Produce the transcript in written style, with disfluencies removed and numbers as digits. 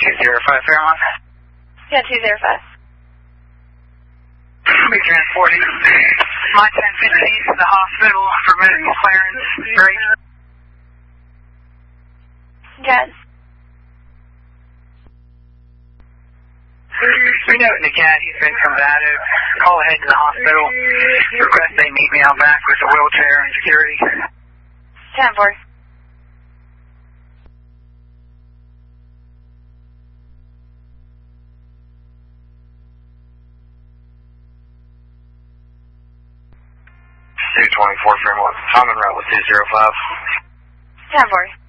205 Fairmont. Yeah, 205. Be transporting my 1015 to the hospital for medical clearance. Great. Got it. We note in the cat he's been combative. Call ahead to the hospital. Request they meet me out back with a wheelchair and security. 10-4. Two 24 Fairmont. Common route with 205. 10-4.